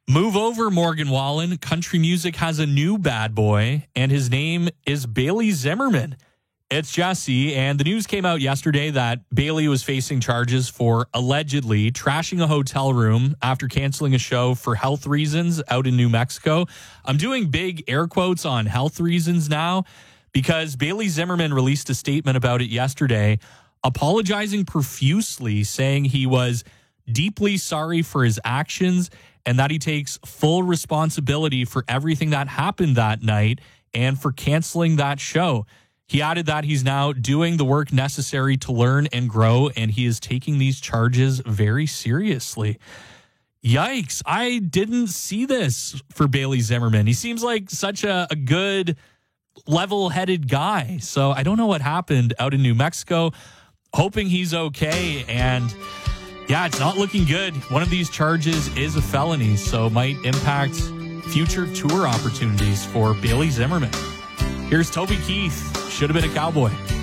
Move over, Morgan Wallen. Country music has a new bad boy, and his name is Bailey Zimmerman. It's Jesse, and the news came out yesterday that Bailey was facing charges for allegedly trashing a hotel room after canceling a show for health reasons out in New Mexico. I'm doing big air quotes on health reasons now because Bailey Zimmerman released a statement about it yesterday, apologizing profusely, saying he was deeply sorry for his actions and that he takes full responsibility for everything that happened that night and for canceling that show. He added that he's now doing the work necessary to learn and grow, and he is taking these charges very seriously. Yikes. I didn't see this for Bailey Zimmerman. He seems like such a good, level-headed guy. So I don't know what happened out in New Mexico. Hoping he's okay. And yeah, it's not looking good. One of these charges is a felony, so might impact future tour opportunities for Bailey Zimmerman. Here's Toby Keith. Should have been a Cowboy.